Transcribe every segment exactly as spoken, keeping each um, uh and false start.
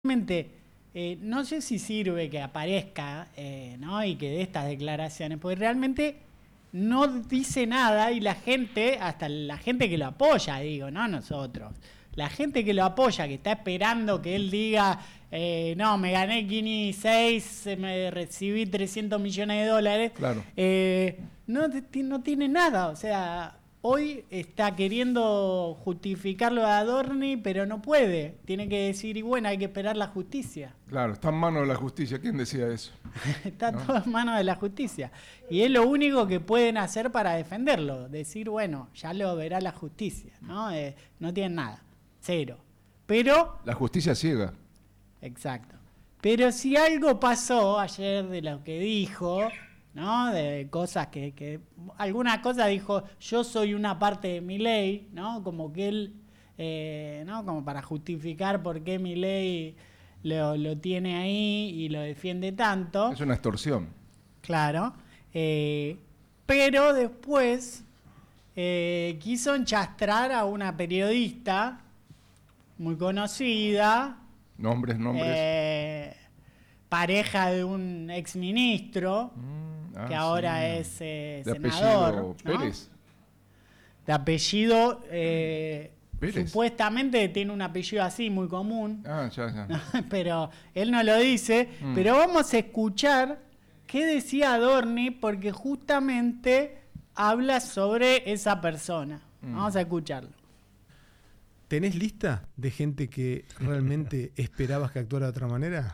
realmente eh, no sé si sirve que aparezca, eh, ¿no? Y que dé estas declaraciones, porque realmente no dice nada y la gente, hasta la gente que lo apoya, digo, no nosotros, la gente que lo apoya, que está esperando que él diga, eh, no, me gané Kini seis, me recibí trescientos millones de dólares, claro. eh, no, no tiene nada, o sea... Hoy está queriendo justificarlo a Adorni, pero no puede. Tiene que decir, y bueno, hay que esperar la justicia. Claro, está en manos de la justicia. ¿Quién decía eso? Está ¿no? todo en manos de la justicia. Y es lo único que pueden hacer para defenderlo. Decir, bueno, ya lo verá la justicia. No, eh, no tienen nada. Cero. Pero... La justicia ciega. Exacto. Pero si algo pasó ayer de lo que dijo... ¿no? De cosas que, que alguna cosa dijo, yo soy una parte de Milei, ¿no? Como que él, eh, ¿no? Como para justificar por qué Milei lo, lo tiene ahí y lo defiende tanto. Es una extorsión. Claro. Eh, pero después eh, quiso enchastrar a una periodista muy conocida. Nombres, nombres. Eh, pareja de un exministro. Mm. Ah, que ahora sí. es eh, de senador, apellido ¿no? Pérez. De apellido, eh, supuestamente tiene un apellido así muy común, ah, ya, ya. pero él no lo dice. Mm. Pero vamos a escuchar qué decía Adorni, porque justamente habla sobre esa persona. Mm. Vamos a escucharlo. ¿Tenés lista de gente que realmente esperabas que actuara de otra manera?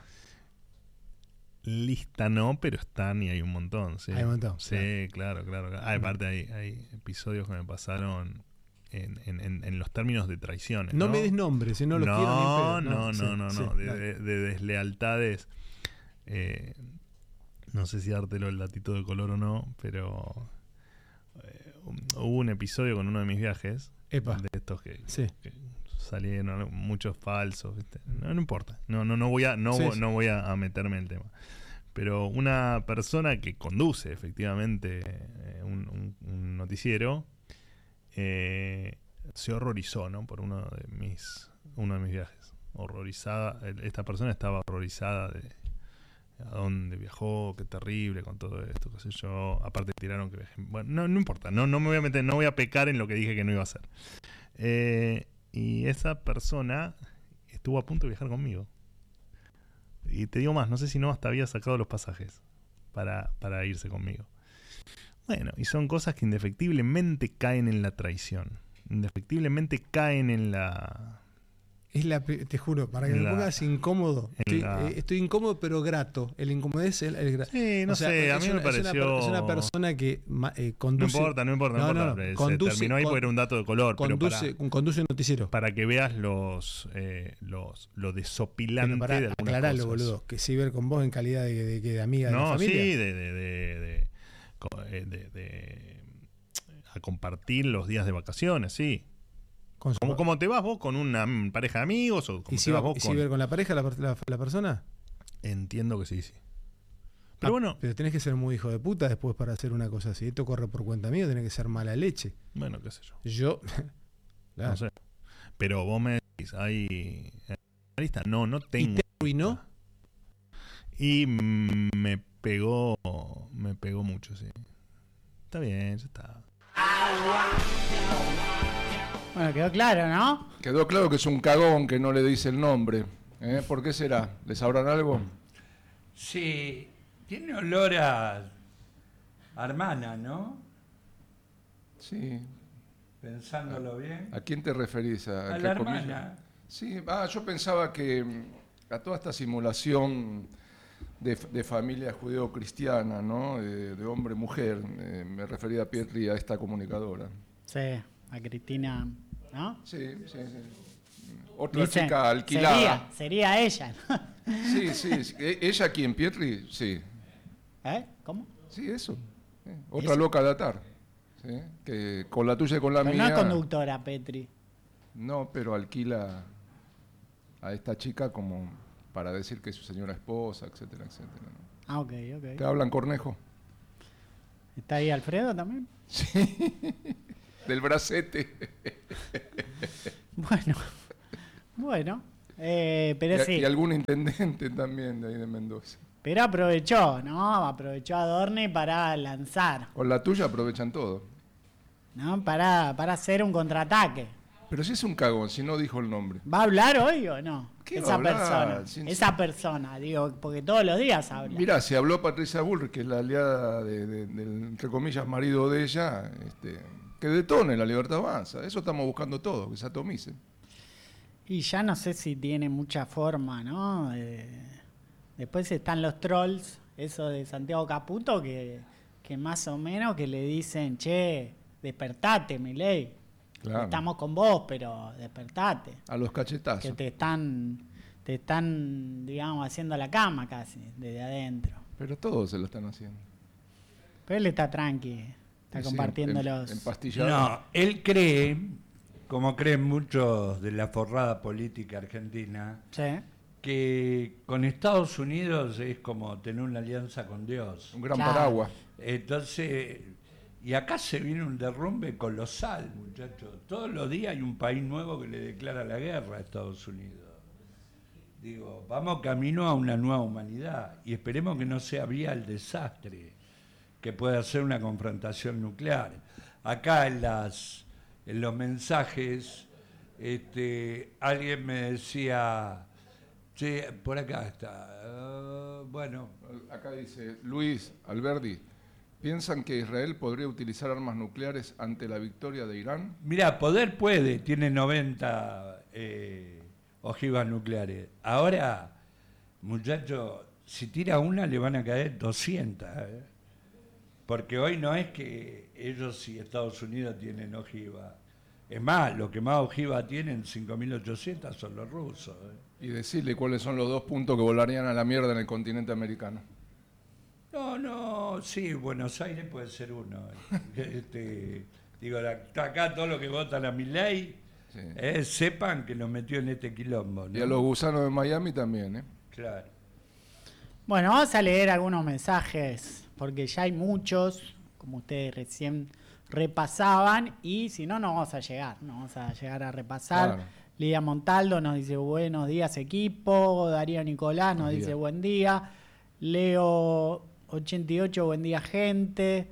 Lista no, pero están y hay un montón. Sí, hay un montón. Sí, claro, claro. claro. Ah, aparte hay, hay episodios que me pasaron en, en, en, en los términos de traiciones. No, no me des nombres, si no los no, quiero ni no, no, no, sí, no, no, sí, no. De, de, de deslealtades. Eh, no sé si dártelo el datito de color o no, pero eh, hubo un episodio con uno de mis viajes. Epa. De estos que... Sí. que salieron muchos falsos, ¿viste? No, no importa, no, no, no voy a, no, sí, no sí. voy a meterme en el tema. Pero una persona que conduce efectivamente eh, un, un, un noticiero eh, se horrorizó, ¿no? Por uno de mis, uno de mis viajes. Horrorizada, esta persona estaba horrorizada de a dónde viajó, qué terrible con todo esto, qué sé yo. Aparte tiraron que viajé. Bueno, no, no importa, no, no me voy a meter, no voy a pecar en lo que dije que no iba a hacer. Eh, Y esa persona estuvo a punto de viajar conmigo. Y te digo más, no sé si no hasta había sacado los pasajes para, para irse conmigo. Bueno, y son cosas que indefectiblemente caen en la traición. Indefectiblemente caen en la... Es la, te juro, para que me pongas incómodo. Estoy, la... eh, estoy incómodo pero grato. El incomodez es el, el grato. Sí, no o sea, sé, a mí una, me pareció... Es una, es una persona que eh, conduce... No importa, no importa, no, no importa. No, no. Conduce, se terminó ahí porque era un dato de color. Conduce, pero para, conduce un noticiero. Para que veas los, eh, los lo desopilante para, de algunas aclaralo, cosas. Boludo, que sí ver con vos en calidad de, de, de, de amiga no, de la familia. No, sí, de... de, de, de, de, de a compartir los días de vacaciones, sí. ¿Cómo, ¿Cómo te vas vos con una pareja de amigos? O ¿Y si va, vos ¿y con... si ver con la pareja la, la, la persona? Entiendo que sí, sí. Pero ah, bueno. Pero tenés que ser muy hijo de puta después para hacer una cosa así. Esto corre por cuenta mía, tenés que ser mala leche. Bueno, qué sé yo. Yo. Claro. No sé. Pero vos me decís, ¿hay lista? No, no tengo. ¿Y te arruinó? Y me pegó, me pegó mucho, sí. Está bien, ya está. Bueno, quedó claro, ¿no? Quedó claro que es un cagón que no le dice el nombre. ¿Eh? ¿Por qué será? ¿Les sabrán algo? Sí, tiene olor a, a hermana, ¿no? Sí. Pensándolo ¿A, bien. ¿A quién te referís? ¿A, a la hermana? Sí, ah, yo pensaba que a toda esta simulación de, de familia judeo-cristiana, ¿no? De, de hombre-mujer, eh, me refería a Pietri, a esta comunicadora. Sí, a Cristina, ¿no? Sí, sí, sí. Otra Dice, chica alquilada. Sería, sería ella. Sí, sí, sí. ¿Ella quién, Pietri? Sí. ¿Eh? ¿Cómo? Sí, eso. Sí. Otra ¿Eso? Loca de atar. ¿Sí? Que con la tuya y con la pero mía... no es conductora, Petri. No, pero alquila a esta chica como para decir que es su señora esposa, etcétera, etcétera, ¿no? Ah, ok, ok. ¿Te hablan, Cornejo? ¿Está ahí Alfredo también? Sí, del bracete. Bueno, bueno. Eh, pero y, sí. y algún intendente también de ahí de Mendoza. Pero aprovechó, ¿no? Aprovechó a Adorni para lanzar, Con la tuya aprovechan todo. ¿no? Para, para hacer un contraataque. Pero si es un cagón, si no dijo el nombre. ¿Va a hablar hoy o no? ¿Qué va Esa a hablar? persona. Sin- Esa persona, digo, porque todos los días habla. Mirá, si habló Patricia Bullrich, que es la aliada de- de- del, entre comillas, marido de ella, este, que detone la Libertad Avanza. Eso estamos buscando todos, que se atomicen. Y ya no sé si tiene mucha forma, ¿no? Eh, después están los trolls, eso de Santiago Caputo, que, que más o menos que le dicen, che, despertate, Milei. Claro. Estamos con vos, pero despertate. A los Que cachetazos. te están, te están, digamos, haciendo la cama casi, desde adentro. Pero todos se lo están haciendo. Pero él está tranqui, está Sí, compartiendo en- los... empastillado. No, él cree, como creen muchos de la forrada política argentina, Sí. que con Estados Unidos es como tener una alianza con Dios. Un gran Claro. paraguas. Entonces, y acá se viene un derrumbe colosal, muchachos. Todos los días hay un país nuevo que le declara la guerra a Estados Unidos. Digo, vamos camino a una nueva humanidad y esperemos que no sea vía el desastre, que pueda ser una confrontación nuclear. Acá en las en los mensajes, este, alguien me decía, che, por acá está, ah, bueno, Acá dice Luis Alberdi. ¿Piensan que Israel podría utilizar armas nucleares ante la victoria de Irán? mira, poder puede, tiene noventa eh, ojivas nucleares. Ahora, muchachos, si tira una le van a caer doscientas. ¿eh? Porque hoy no es que ellos y Estados Unidos tienen ojiva. Es más, los que más ojiva tienen, cinco mil ochocientas, son los rusos. ¿eh? Y decirle cuáles son los dos puntos que volarían a la mierda en el continente americano. No, no, sí, Buenos Aires puede ser uno. Este, digo, la- acá todos los que votan a Milei Sí. eh, sepan que nos metió en este quilombo. ¿no? Y a los gusanos de Miami también, ¿eh? Claro. Bueno, vamos a leer algunos mensajes, porque ya hay muchos, como ustedes recién repasaban, y si no, no vamos a llegar, no vamos a llegar a repasar. Claro. Lidia Montaldo nos dice buenos días equipo, Darío Nicolás nos Buenos dice días. buen día, Leo ochenta y ocho, buen día gente,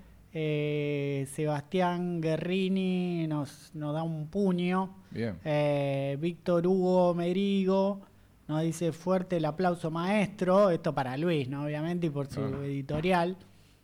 eh, Sebastián Guerrini nos, nos da un puño, Bien. eh, Víctor Hugo Merigo nos dice fuerte el aplauso maestro, esto para Luis, ¿no? Obviamente, y por su Claro. editorial.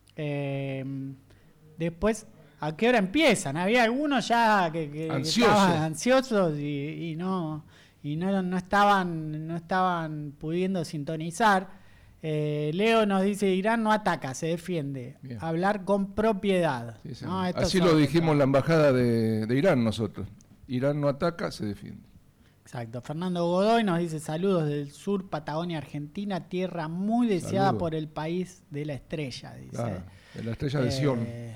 Eh, después, ¿a qué hora empiezan? Había algunos ya que, que- que Ansiosos. estaban ansiosos y, y no y no, no estaban no estaban pudiendo sintonizar. Eh, Leo nos dice Irán no ataca, se defiende. Bien. Hablar con propiedad. Sí, señor. ¿no? Esto Así sobre lo dijimos todo. en la embajada de, de Irán nosotros. Irán no ataca, se defiende. Exacto. Fernando Godoy nos dice saludos del sur, Patagonia, Argentina, tierra muy deseada Saludos. por el país de la estrella, dice. Claro, de la estrella de Sion. Eh,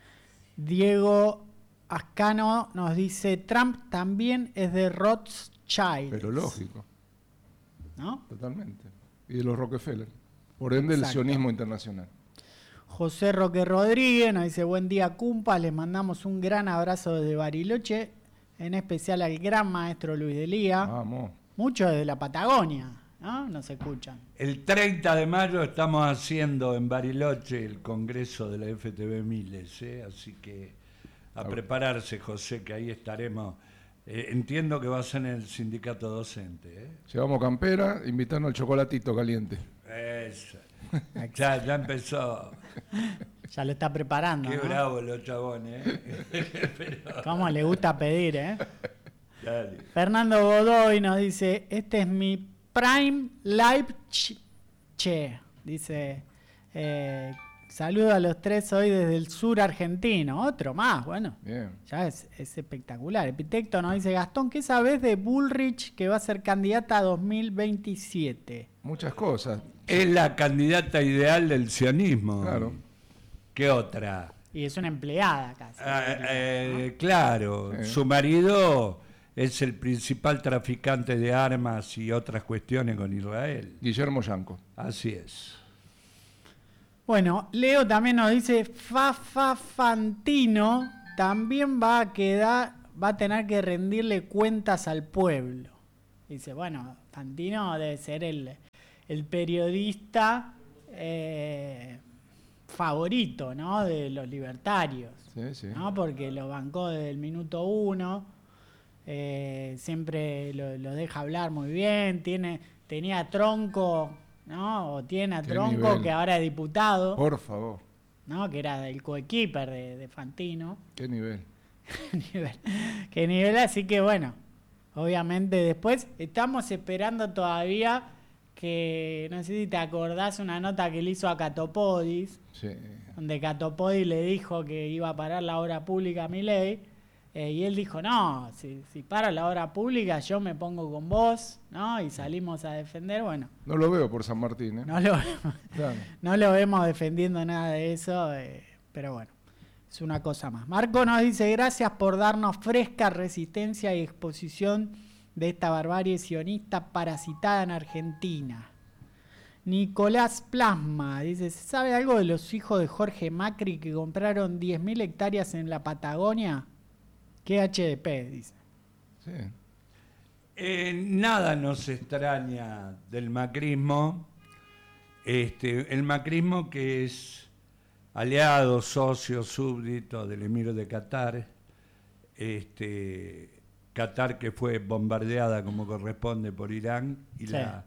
Diego Ascano nos dice Trump también es de Rothschild. Pero lógico, ¿No? totalmente. Y de los Rockefeller. Por ende, el Exacto. sionismo internacional. José Roque Rodríguez nos dice buen día Cumpas, les mandamos un gran abrazo desde Bariloche, en especial al gran maestro Luis Delía. Vamos. Muchos desde la Patagonia, ¿no? Nos escuchan. El treinta de mayo estamos haciendo en Bariloche el congreso de la F T V Miles, ¿eh? Así que a prepararse, José, que ahí estaremos. Eh, entiendo que va a ser en el sindicato docente. ¿eh? Llevamos campera, invitarnos al chocolatito caliente. Eso. Ya, ya empezó. Ya lo está preparando. Qué ¿no? bravo los chabones. ¿eh? Pero, ¿Cómo le gusta pedir, eh? dale. Fernando Godoy nos dice, este es mi prime live ch- che. Dice, eh, saludo a los tres hoy desde el sur argentino. Otro más, bueno. Bien. Ya es, es espectacular. Epitecto nos dice, Gastón, ¿qué sabes de Bullrich que va a ser candidata a dos mil veintisiete? Muchas cosas. Es la candidata ideal del sionismo. Claro. ¿Qué otra? Y es una empleada casi. Ah, eh, claro, Sí. su marido es el principal traficante de armas y otras cuestiones con Israel. Guillermo Yanco. Así es. Bueno, Leo también nos dice, Fafa Fantino también va a quedar, va a tener que rendirle cuentas al pueblo. Dice, bueno, Fantino debe ser el, el periodista eh, favorito, ¿no? De los libertarios, sí, sí. ¿no? Porque lo bancó desde el minuto uno, eh, siempre lo, lo deja hablar muy bien, tiene, tenía Tronco, ¿no? O tiene a Qué Tronco, nivel. que ahora es diputado, Por favor. ¿no? Que era el coequiper de, de Fantino. Qué nivel. Qué nivel. Qué nivel, así que bueno, obviamente después estamos esperando todavía que, no sé si te acordás, una nota que le hizo a Catopodis, Sí. donde Catopodis le dijo que iba a parar la obra pública a Milei, eh, y él dijo, no, si, si para la obra pública yo me pongo con vos, ¿no? Y salimos a defender, bueno, No lo veo por San Martín, ¿eh? no lo vemos, Claro. no lo vemos defendiendo nada de eso, eh, pero bueno, es una cosa más. Marco nos dice, gracias por darnos fresca resistencia y exposición de esta barbarie sionista parasitada en Argentina. Nicolás Plasma dice, ¿se sabe algo de los hijos de Jorge Macri que compraron diez mil hectáreas en la Patagonia? ¿Qué H D P? Dice. Sí. Eh, nada nos extraña del macrismo. Este, el macrismo que es aliado, socio, súbdito del emir de Qatar. Este, Qatar que fue bombardeada como corresponde por Irán y Sí. la,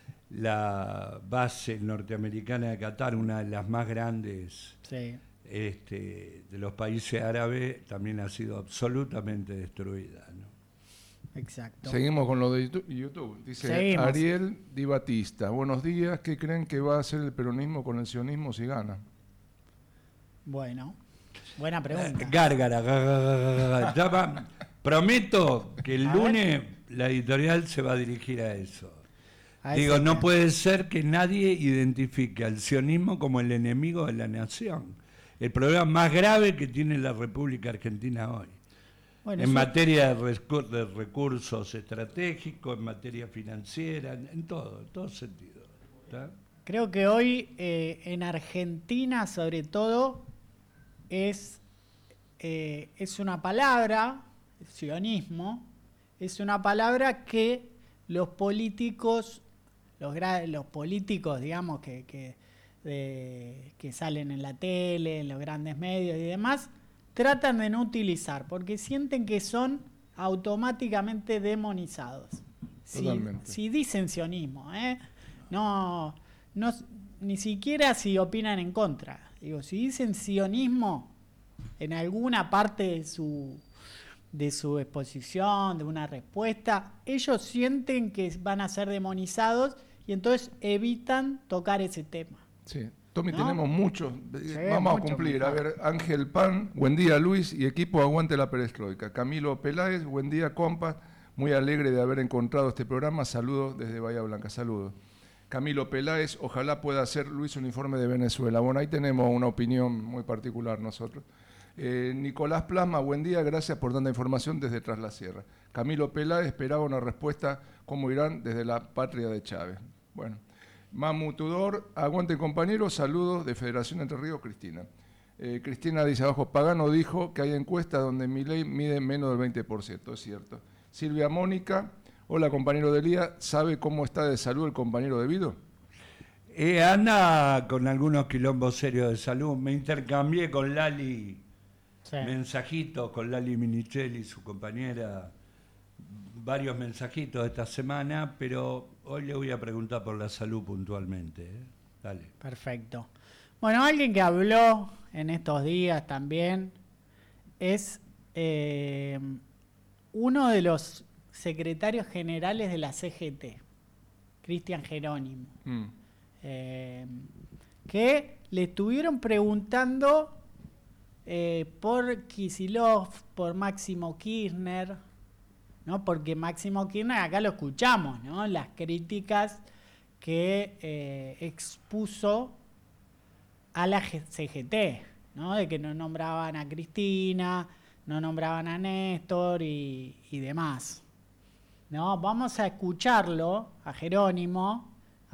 la base norteamericana de Qatar, una de las más grandes Sí. este, de los países árabes, también ha sido absolutamente destruida, ¿no? Exacto. Seguimos con lo de YouTube- YouTube. Dice Seguimos. Ariel Di Batista. Buenos días. ¿Qué creen que va a hacer el peronismo con el sionismo si gana? Bueno, buena pregunta. Gárgara, gárgara, ya va. Prometo que el A ver. lunes la editorial se va a dirigir a eso. A Digo, ese no tema. puede ser que nadie identifique al sionismo como el enemigo de la nación. El problema más grave que tiene la República Argentina hoy. Bueno, en eso- materia de, recur- de recursos estratégicos, en materia financiera, en, en todo, en todo sentido. ¿Está? Creo que hoy eh, en Argentina, sobre todo, es, eh, es una palabra, el sionismo, es una palabra que los políticos, los, gra- los políticos, digamos, que, que, de- que salen en la tele, en los grandes medios y demás, tratan de no utilizar, porque sienten que son automáticamente demonizados. Si, Totalmente. si dicen sionismo, ¿eh? no, no, ni siquiera si opinan en contra. Digo, si dicen sionismo en alguna parte de su, de su exposición, de una respuesta, ellos sienten que van a ser demonizados y entonces evitan tocar ese tema. Sí. Tommy, ¿No? tenemos muchos. Sí, Vamos mucho, a cumplir. A mejor. ver, Ángel Pan, buen día Luis y equipo, aguante la perestroika. Camilo Peláez, buen día compas. Muy alegre de haber encontrado este programa. Saludos desde Bahía Blanca. Saludos. Camilo Peláez, ojalá pueda hacer Luis un informe de Venezuela. Bueno, ahí tenemos una opinión muy particular nosotros. Eh, Nicolás Plasma, buen día, gracias por tanta información desde Tras la Sierra. Camilo Peláez esperaba una respuesta como Irán desde la patria de Chávez. Bueno, Mamu Tudor, aguante compañeros, saludos de Federación Entre Ríos, Cristina. Eh, Cristina dice abajo, Pagano dijo que hay encuestas donde Milei mide menos del veinte por ciento, es cierto. Silvia Mónica, hola compañero de Lía, ¿sabe cómo está de salud el compañero de Vido? Eh, anda con algunos quilombos serios de salud. Me intercambié con Lali Sí. mensajitos, con Lali Minichelli, su compañera, varios mensajitos esta semana, pero hoy le voy a preguntar por la salud puntualmente. ¿eh? Dale. Perfecto. Bueno, alguien que habló en estos días también es eh, uno de los secretarios generales de la C G T, Cristian Jerónimo, Mm. eh, que le estuvieron preguntando eh, por Kicillof, por Máximo Kirchner, ¿no? Porque Máximo Kirchner, acá lo escuchamos, ¿no? Las críticas que eh, expuso a la G- C G T, ¿no? De que no nombraban a Cristina, no nombraban a Néstor y, y demás. ¿No? Vamos a escucharlo, a Jerónimo,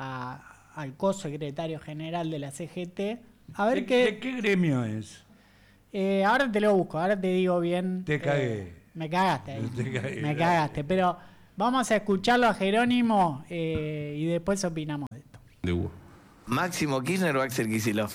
a- al co-secretario general de la C G T, a ver ¿De, qué... de qué gremio es? Eh, ahora te lo busco, ahora te digo bien. Te eh, cagué. me cagaste ahí. Te cagué. Me cagaste, pero Vamos a escucharlo a Jerónimo eh, y después opinamos de esto. De Hugo. ¿Máximo Kirchner o Axel Kicillof?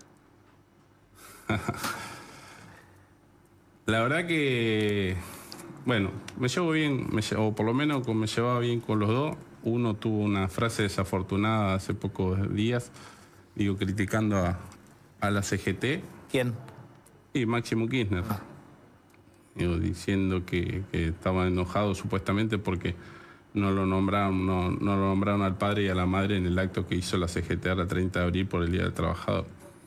La verdad que, bueno, me llevo bien, me llevo, o por lo menos me llevaba bien con los dos. Uno tuvo una frase desafortunada hace pocos días, digo, criticando a, a la C G T. ¿Quién? Y Máximo Kirchner. Ah. Digo, diciendo que, que estaba enojado supuestamente porque no lo nombraron, no, no lo nombraron al padre y a la madre en el acto que hizo la C G T el treinta de abril por el Día del Trabajador.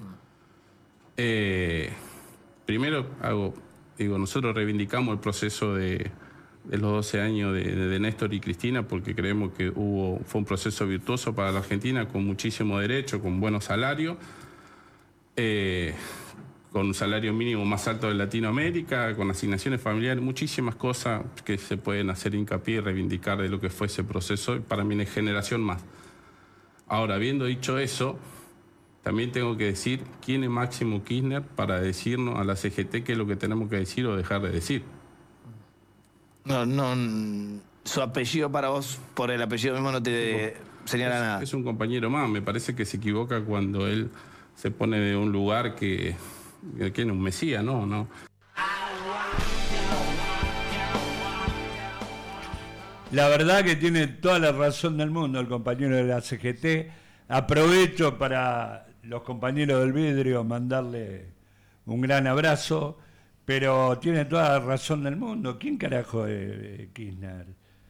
Eh, primero hago, digo, nosotros reivindicamos el proceso de, de los doce años de, de, de Néstor y Cristina porque creemos que hubo, fue un proceso virtuoso para la Argentina con muchísimo derecho, con buenos salarios, eh, con un salario mínimo más alto de Latinoamérica, con asignaciones familiares, muchísimas cosas que se pueden hacer hincapié y reivindicar de lo que fue ese proceso para mi generación más. Ahora, habiendo dicho eso, también tengo que decir quién es Máximo Kirchner para decirnos a la C G T qué es lo que tenemos que decir o dejar de decir. No, no, su apellido para vos, por el apellido mismo no te señala es, nada. Es un compañero más, me parece que se equivoca cuando él se pone de un lugar que, que es un mesías, ¿no? no. La verdad que tiene toda la razón del mundo el compañero de la C G T. Aprovecho para los compañeros del vidrio mandarle un gran abrazo, pero tiene toda la razón del mundo. ¿Quién carajo es Kirchner?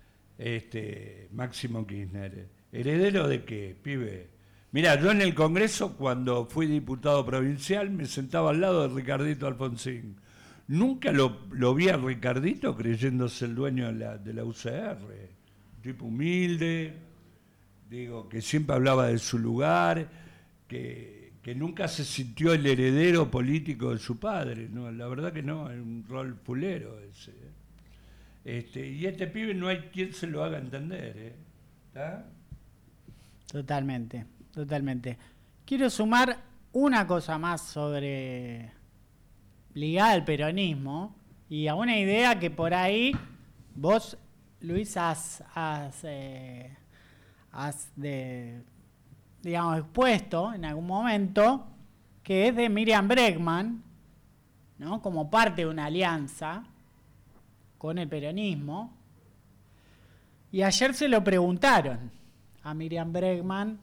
Este, Máximo Kirchner. ¿Heredero de qué, pibe? Mirá, yo en el Congreso, cuando fui diputado provincial, me sentaba al lado de Ricardito Alfonsín. Nunca lo, lo vi a Ricardito creyéndose el dueño de la, de la U C R. Un tipo humilde, digo, que siempre hablaba de su lugar, que, que nunca se sintió el heredero político de su padre. No, la verdad que no, es un rol fulero ese. Este, y este pibe no hay quien se lo haga entender, ¿eh? ¿Está? Totalmente, totalmente. Quiero sumar una cosa más sobre ligada al peronismo y a una idea que por ahí vos, Luis, has, has, eh, has de, digamos, expuesto en algún momento, que es de Miriam Bregman, ¿no? Como parte de una alianza con el peronismo. Y ayer se lo preguntaron a Miriam Bregman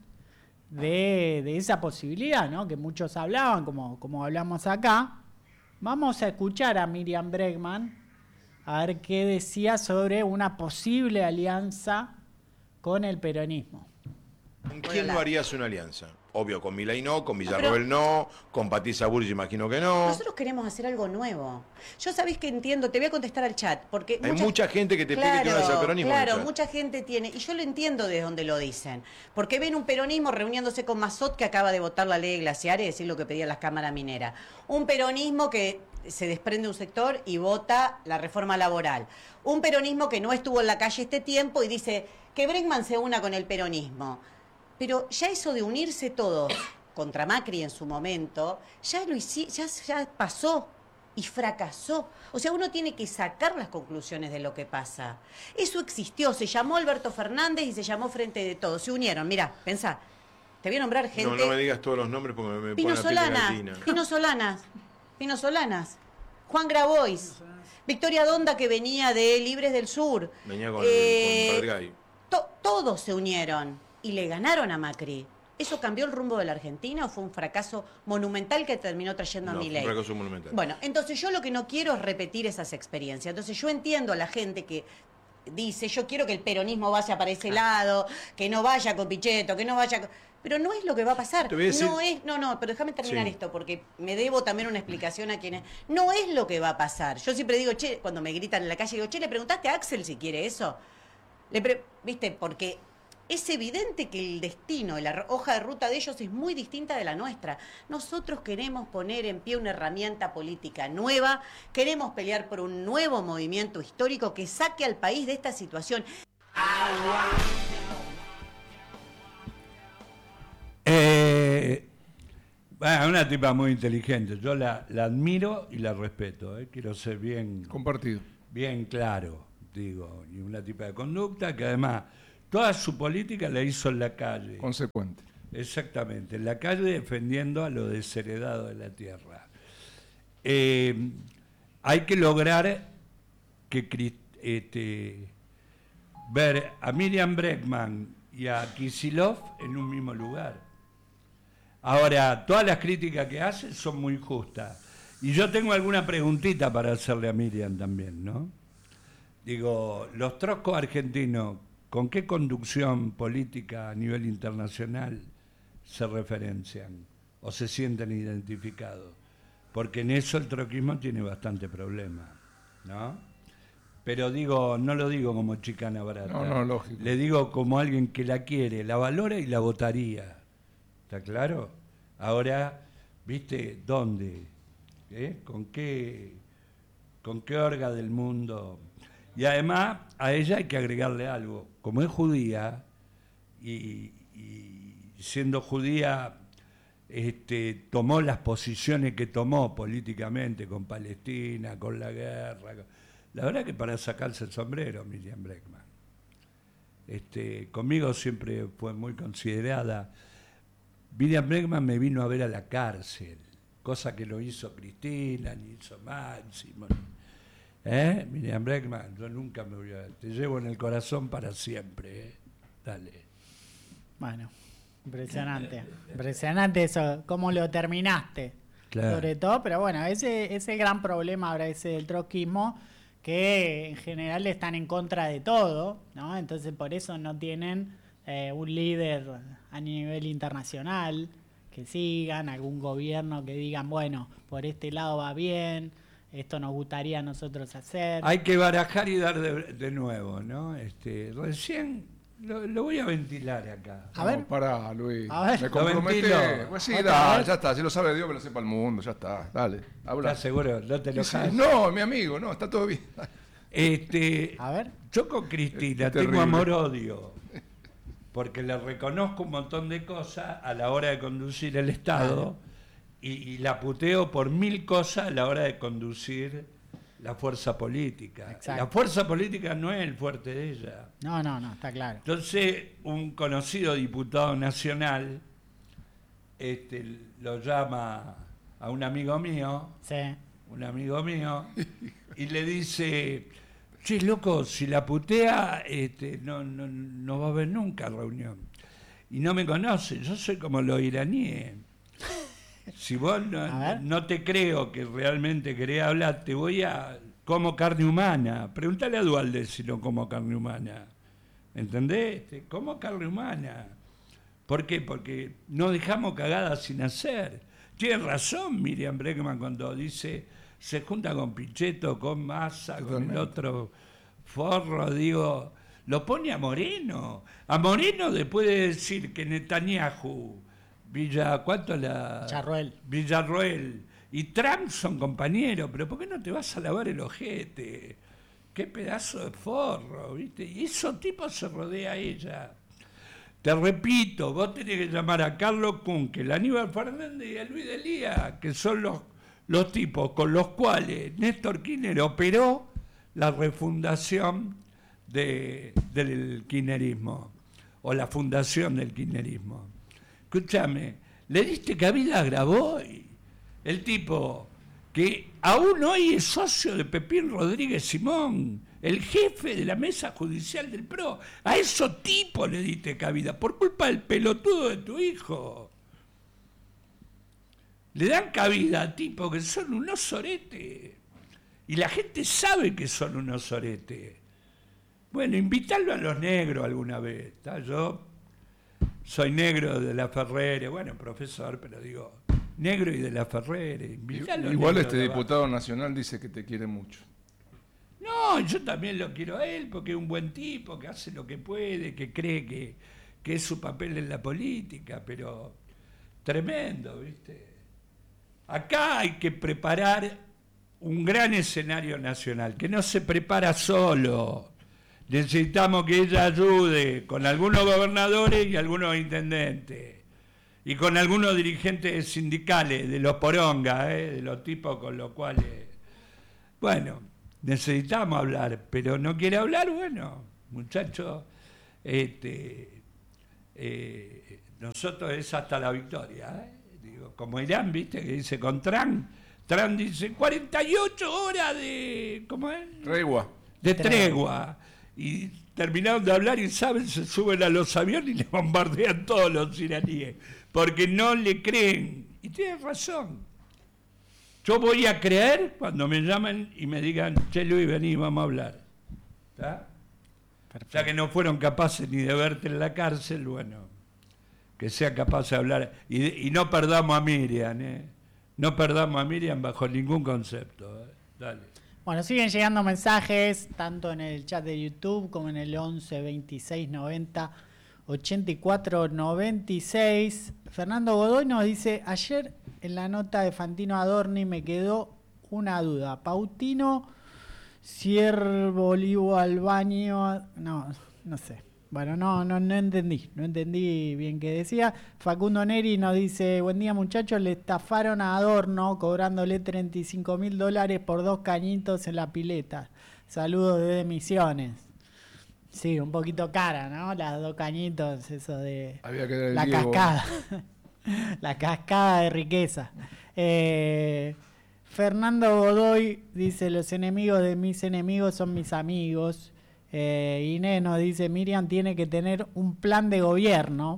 de, de esa posibilidad, ¿no? Que muchos hablaban, como, como hablamos acá. Vamos a escuchar a Miriam Bregman a ver qué decía sobre una posible alianza con el peronismo. ¿Con quién no harías una alianza? Obvio, con Milei no, con Villarroel no, con Patricia Bullrich imagino que no. Nosotros queremos hacer algo nuevo. Yo sabés que entiendo, te voy a contestar al chat, porque hay mucha, mucha gente que te claro, pide que no hagas el peronismo. Claro, mucha gente tiene, y yo lo entiendo de dónde lo dicen, porque ven un peronismo reuniéndose con Mazot, que acaba de votar la ley de glaciares, es decir, lo que pedía las cámaras mineras. Un peronismo que se desprende un sector y vota la reforma laboral. Un peronismo que no estuvo en la calle este tiempo y dice que Bregman se una con el peronismo. Pero ya eso de unirse todos contra Macri en su momento, ya lo hici, ya, ya pasó y fracasó. O sea, uno tiene que sacar las conclusiones de lo que pasa. Eso existió, se llamó Alberto Fernández y se llamó Frente de Todos. Se unieron, mirá, pensá. Te voy a nombrar gente... No, no me digas todos los nombres porque me Pino ponen la piel de Solanas, gallina. Pino Solanas, Pino Solanas, Juan Grabois, Victoria Donda, que venía de Libres del Sur. Venía con, eh, con Padre Gay. To, todos se unieron y le ganaron a Macri. ¿Eso cambió el rumbo de la Argentina o fue un fracaso monumental que terminó trayendo no, a Milei? Un fracaso monumental. Bueno, entonces yo lo que no quiero es repetir esas experiencias. Entonces yo entiendo a la gente que dice, yo quiero que el peronismo vaya para ese lado, que no vaya con Pichetto, que no vaya con... Pero no es lo que va a pasar. Te voy a decir... No es, no, no, pero déjame terminar sí. esto, porque me debo también una explicación a quienes... No es lo que va a pasar. Yo siempre digo, che, cuando me gritan en la calle, digo, che, ¿le preguntaste a Axel si quiere eso? Le pre... ¿Viste? Porque es evidente que el destino, la hoja de ruta de ellos es muy distinta de la nuestra. Nosotros queremos poner en pie una herramienta política nueva, queremos pelear por un nuevo movimiento histórico que saque al país de esta situación. Eh, bueno, una tipa muy inteligente. Yo la, la admiro y la respeto. Eh. Quiero ser bien... Compartido. Bien claro. digo, y una tipa de conducta que además toda su política la hizo en la calle. Consecuente. Exactamente, en la calle defendiendo a los desheredados de la tierra. Eh, hay que lograr que este, ver a Miriam Bregman y a Kicillof en un mismo lugar. Ahora, todas las críticas que hace son muy justas. Y yo tengo alguna preguntita para hacerle a Miriam también, ¿no? Digo, los troscos argentinos, ¿con qué conducción política a nivel internacional se referencian o se sienten identificados? Porque en eso el troquismo tiene bastante problema, ¿no? Pero digo, no lo digo como chicana barata. No, no, lógico. Le digo como alguien que la quiere, la valora y la votaría. ¿Está claro? Ahora, ¿viste dónde? ¿Eh? ¿Con qué, con qué orga del mundo? Y además, a ella hay que agregarle algo. Como es judía, y, y siendo judía, este, tomó las posiciones que tomó políticamente con Palestina, con la guerra. La verdad que para sacarse el sombrero, Miriam Bregman. Este, conmigo siempre fue muy considerada. Miriam Bregman me vino a ver a la cárcel, cosa que no hizo Cristina, ni hizo Máximo. ¿Eh? Miriam Bregman, yo nunca me voy a... Te llevo en el corazón para siempre, ¿eh? Dale. Bueno, impresionante. Impresionante eso, cómo lo terminaste. Claro. Sobre todo, pero bueno, ese es el gran problema ahora ese del trotskismo, que en general están en contra de todo, ¿no? Entonces por eso no tienen eh, un líder a nivel internacional que sigan, algún gobierno que digan, bueno, por este lado va bien, esto nos gustaría a nosotros hacer. Hay que barajar y dar de, de nuevo, ¿no? Este, recién lo, lo voy a ventilar acá. A ver. No, pará, Luis. A ver. Me comprometé. Pues sí, da, ya está. Si lo sabe Dios, que lo sepa el mundo. Ya está. Dale. Habla. ¿Estás seguro? ¿No te lo sí, No, mi amigo, no. Está todo bien. Este, a ver. Yo con Cristina tengo amor-odio. Porque le reconozco un montón de cosas a la hora de conducir el Estado. Y, y la puteo por mil cosas a la hora de conducir la fuerza política. Exacto. La fuerza política no es el fuerte de ella. No, no, no, está claro. Entonces, un conocido diputado nacional este, lo llama a un amigo mío, sí. un amigo mío, y le dice, che, loco, si la putea, este, no, no, no va a haber nunca reunión. Y no me conoce, yo soy como los iraníes. Si vos no, no te creo que realmente querés hablar, te voy a... Como carne humana. Pregúntale a Dualde si no como carne humana. ¿Entendés? Como carne humana. ¿Por qué? Porque no dejamos cagadas sin hacer. Tiene razón Miriam Bregman cuando dice se junta con Pichetto, con Massa, con el otro forro, digo, lo pone a Moreno. A Moreno después de decir que Netanyahu... Villa, ¿cuánto la...? Villarroel. Villarroel. Y Trump son compañeros, pero ¿por qué no te vas a lavar el ojete? Qué pedazo de forro, ¿viste? Y esos tipos se rodea a ella. Te repito, vos tenés que llamar a Carlos Kunkel, a Aníbal Fernández y a Luis Delía, que son los, los tipos con los cuales Néstor Kirchner operó la refundación de, del kirchnerismo, o la fundación del kirchnerismo. Escúchame, le diste cabida a Graboy, el tipo que aún hoy es socio de Pepín Rodríguez Simón, el jefe de la mesa judicial del P R O. A esos tipos le diste cabida por culpa del pelotudo de tu hijo. Le dan cabida a tipos que son unos soretes. Y la gente sabe que son unos soretes. Bueno, invitarlo a los negros alguna vez. ¿Está? Yo... Soy negro de la Ferrere, bueno, profesor, pero digo, negro y de la Ferrere. Igual este diputado nacional dice que te quiere mucho. No, yo también lo quiero a él, porque es un buen tipo, que hace lo que puede, que cree que, que es su papel en la política, pero tremendo, ¿viste? Acá hay que preparar un gran escenario nacional, que no se prepara solo. Necesitamos que ella ayude con algunos gobernadores y algunos intendentes y con algunos dirigentes sindicales de los porongas, ¿eh? De los tipos con los cuales... Bueno, necesitamos hablar, pero no quiere hablar, bueno, muchachos, este, eh, nosotros es hasta la victoria, ¿eh? Digo, como Irán, viste, que dice con Trump, Trump dice cuarenta y ocho horas de, ¿cómo es? Tregua. De tregua. Y terminaron de hablar y, ¿saben? Se suben a los aviones y le bombardean todos los iraníes, porque no le creen. Y tiene razón. Yo voy a creer cuando me llamen y me digan, che Luis, vení, vamos a hablar. ¿Está? Ya que no fueron capaces ni de verte en la cárcel, bueno, que sea capaz de hablar. Y, y no perdamos a Miriam, ¿eh? No perdamos a Miriam bajo ningún concepto. ¿eh? Dale. Bueno, siguen llegando mensajes, tanto en el chat de YouTube como en el once veintiséis noventa ochenta y cuatro noventa y seis. Fernando Godoy nos dice, ayer en la nota de Fantino Adorni me quedó una duda. Pautino, Ciervo Olivo al baño, no, no sé. Bueno, no, no, no entendí, no entendí bien qué decía. Facundo Neri nos dice, buen día muchachos, le estafaron a Adorno cobrándole treinta y cinco mil dólares por dos cañitos en la pileta. Saludos desde Misiones. Sí, un poquito cara, ¿no? Las dos cañitos, eso de Había que dar el la Diego. cascada. La cascada de riqueza. Eh, Fernando Godoy dice, los enemigos de mis enemigos son mis amigos. Eh, Inés nos dice, Miriam tiene que tener un plan de gobierno.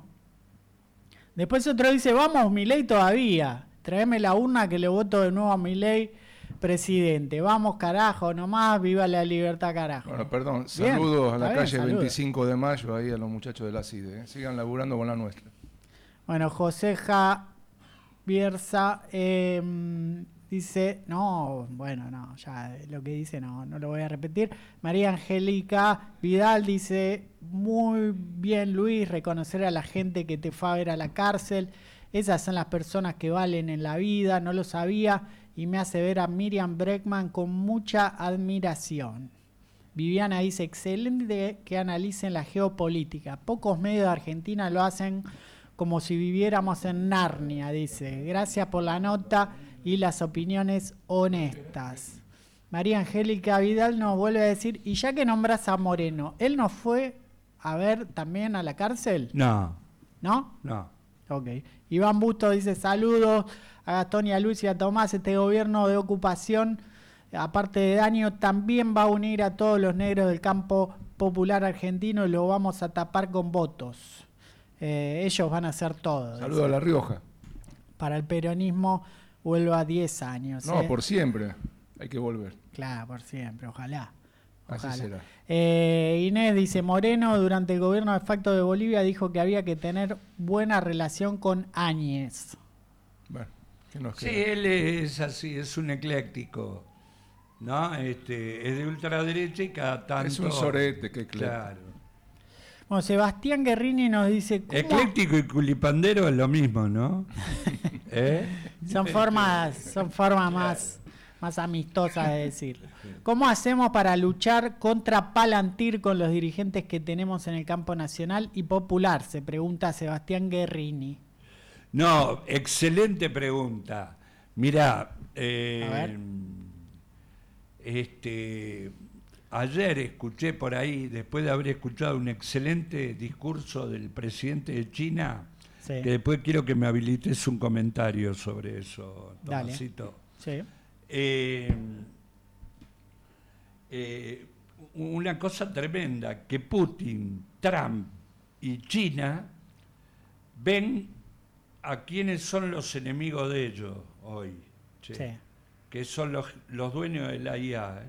Después otro dice, vamos, Milei todavía. Tráeme la urna que le voto de nuevo a Milei presidente. Vamos, carajo, nomás, viva la libertad, carajo. Bueno, perdón, Bien, saludos a la está bien, calle saludos. veinticinco de mayo, ahí a los muchachos de la C I D E. ¿eh? Sigan laburando con la nuestra. Bueno, Joseja Bierza eh, dice, no, bueno, no, ya lo que dice no, no lo voy a repetir. María Angélica Vidal dice, muy bien Luis, reconocer a la gente que te fue a ver a la cárcel. Esas son las personas que valen en la vida, no lo sabía y me hace ver a Miriam Bregman con mucha admiración. Viviana dice, excelente que analicen la geopolítica. Pocos medios de Argentina lo hacen como si viviéramos en Narnia, dice. Gracias por la nota y las opiniones honestas. María Angélica Vidal nos vuelve a decir, y ya que nombras a Moreno, ¿él no fue a ver también a la cárcel? No. ¿No? No. Ok. Iván Busto dice, saludos a Gastón y a Luis y a Tomás. Este gobierno de ocupación, aparte de daño, también va a unir a todos los negros del campo popular argentino y lo vamos a tapar con votos. Eh, ellos van a hacer todo. Saludos a La Rioja. Para el peronismo vuelva diez años. No, eh. por siempre hay que volver. Claro, por siempre, ojalá. Así ojalá. será. Eh, Inés dice, Moreno durante el gobierno de facto de Bolivia dijo que había que tener buena relación con Áñez. Bueno, ¿qué nos Sí, queda? él es así, es un ecléctico, ¿no? Este, es de ultraderecha y cada tanto... Es un sorete, qué ecléctico. Claro. Bueno, Sebastián Guerrini nos dice... ¿cómo? Ecléctico y culipandero es lo mismo, ¿no? ¿Eh? Son formas, son formas más, más amistosas de decir. ¿Cómo hacemos para luchar contra Palantir con los dirigentes que tenemos en el campo nacional y popular? Se pregunta Sebastián Guerrini. No, excelente pregunta. Mirá, eh, A ver. este, ayer escuché por ahí, después de haber escuchado un excelente discurso del presidente de China, Sí. que después quiero que me habilites un comentario sobre eso, Dale. Tomasito. Sí. Eh, eh, una cosa tremenda, que Putin, Trump y China ven a quiénes son los enemigos de ellos hoy, che, Sí. que son los, los dueños de la I A. ¿eh?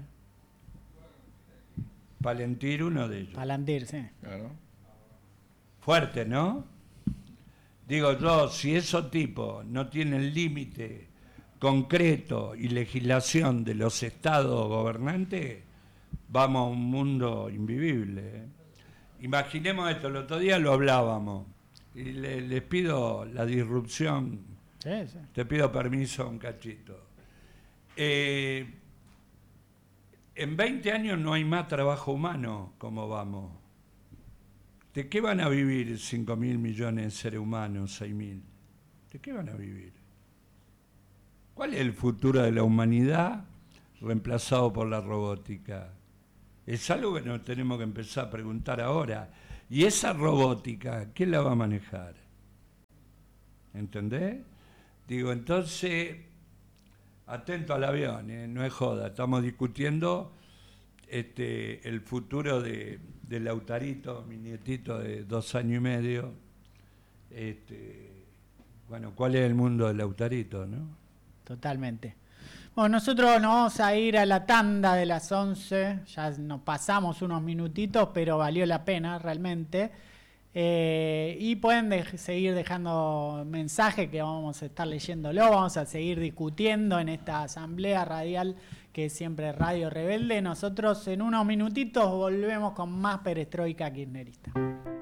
Palantir, uno de ellos. Palantir, sí. Claro. Fuerte, ¿no? Digo yo, si esos tipos no tienen límite concreto y legislación de los estados gobernantes, vamos a un mundo invivible. ¿eh? Imaginemos esto, el otro día lo hablábamos, y le- les pido la disrupción, Sí, sí. te pido permiso un cachito. Eh, en veinte años no hay más trabajo humano, como vamos. ¿De qué van a vivir cinco mil millones de seres humanos, seis mil? ¿De qué van a vivir? ¿Cuál es el futuro de la humanidad reemplazado por la robótica? Es algo que nos tenemos que empezar a preguntar ahora. ¿Y esa robótica, quién la va a manejar? ¿Entendés? Digo, entonces, atento al avión, ¿eh? No es joda, estamos discutiendo este, el futuro de, de Lautarito, mi nietito de dos años y medio. Este, bueno, ¿cuál es el mundo de Lautarito, no? Totalmente. Bueno, nosotros nos vamos a ir a la tanda de las once, ya nos pasamos unos minutitos, pero valió la pena realmente. Eh, y pueden de seguir dejando mensajes que vamos a estar leyéndolo, vamos a seguir discutiendo en esta asamblea radial que es siempre Radio Rebelde. Nosotros en unos minutitos volvemos con más perestroika kirchnerista.